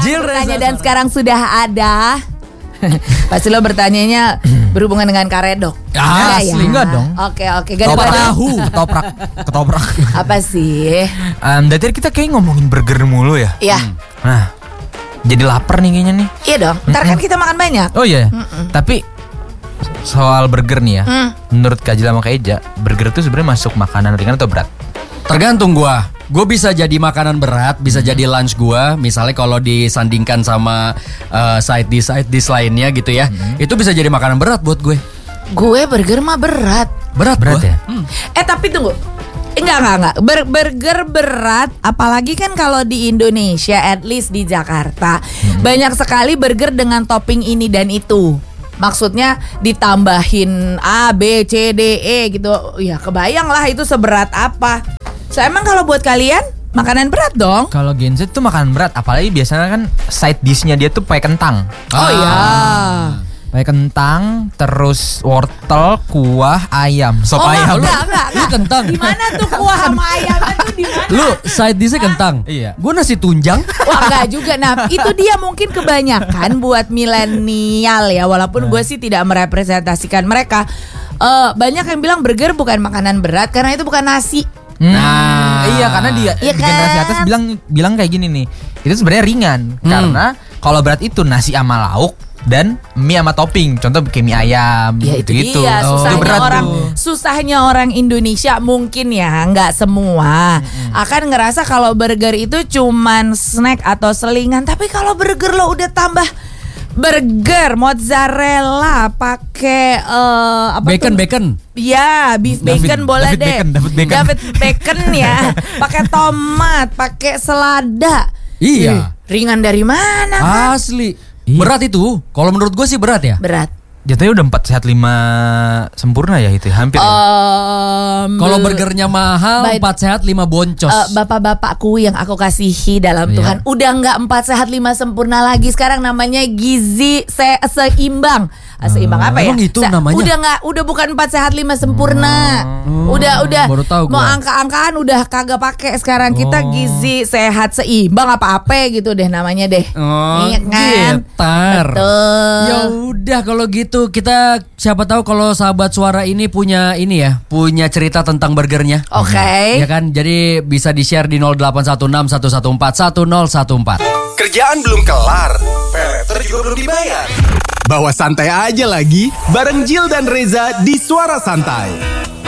Jill bertanya Reza dan sekarang sudah ada. Pasti lo bertanyanya berhubungan dengan karedok. Asli enggak dong. Oke. Ketoprak tahu. Ketoprak. Apa sih? Dari tadi kita kayak ngomongin burger mulu ya. Iya. Nah, jadi lapar nih kayaknya nih. Iya dong. Ntar kan kita makan banyak. Oh iya. Tapi soal burger nih ya. Menurut Kak Jil sama Kak Eja, burger itu sebenarnya masuk makanan ringan atau berat? Tergantung gue bisa jadi makanan berat, bisa jadi lunch gue. Misalnya kalau disandingkan sama side dish lainnya gitu ya, itu bisa jadi makanan berat buat gue. Gue burger mah berat. Berat ya. Tapi tunggu. Enggak. Burger berat, apalagi kan kalau di Indonesia, at least di Jakarta, banyak sekali burger dengan topping ini dan itu. Maksudnya ditambahin A, B, C, D, E gitu. Ya kebayang lah itu seberat apa. So emang kalau buat kalian makanan berat dong? Kalau Gen Z tuh makanan berat, apalagi biasanya kan side dish-nya dia tuh pakai kentang. Oh iya. Pakai kentang, terus wortel, kuah, ayam. Sop ayam. Enggak. Lu kentang. Di mana tuh kuah sama ayamnya tuh di mana? Lu side dish-nya kentang. Iya. Gue nasi tunjang. Wah enggak juga. Nah itu dia mungkin kebanyakan buat milenial ya. Walaupun gue sih tidak merepresentasikan mereka. Banyak yang bilang burger bukan makanan berat karena itu bukan nasi. Nah, iya karena dia Iya di generasi kan? atas bilang kayak gini nih. Itu sebenarnya ringan karena kalau berat itu nasi sama lauk dan mie sama topping. Contoh kayak mie ayam Ya itu gitu. dia Itu berat susahnya orang Indonesia mungkin ya nggak semua akan ngerasa kalau burger itu cuman snack atau selingan. Tapi kalau burger lo udah tambah burger mozzarella pakai Bacon. Ya, beef bacon boleh deh. David bacon ya. Pakai tomat, pakai selada. Iya. Ringan dari mana? Asli. Berat itu. Kalau menurut gue sih berat ya. Berat. Jatuhnya udah 4 sehat 5 sempurna ya itu hampir. Kalau burgernya mahal, 4 sehat 5 boncos. Bapak-bapakku yang aku kasihi dalam Tuhan, udah nggak 4 sehat 5 sempurna lagi. Sekarang namanya gizi seimbang. Seimbang apa ya? Emang itu namanya? Udah bukan 4 sehat 5 sempurna. Udah baru tahu mau gua. angka-angkaan udah kagak pakai. Sekarang kita gizi sehat seimbang apa-apa gitu deh namanya deh. Iya kan? Gitar. Betul. Ya udah kalau gitu kita siapa tahu kalau sahabat suara ini punya cerita tentang burgernya. Oke. Ya kan? Jadi bisa di-share di 0816 114 1014. Kerjaan belum kelar, peleter juga belum dibayar. Bawa santai aja lagi, bareng Jill dan Reza di Suara Santai.